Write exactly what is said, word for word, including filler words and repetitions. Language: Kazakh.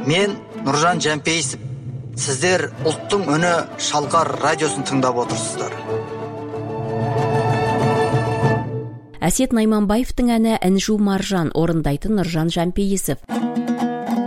Мен Нұржан Жәмпейісов. Сіздер ұлттың үні Шалқар радиосын тыңдап отырсыздар. Әсет Найманбаевтың әні Інжу Маржан, орындайтын Нұржан Жәмпейісов.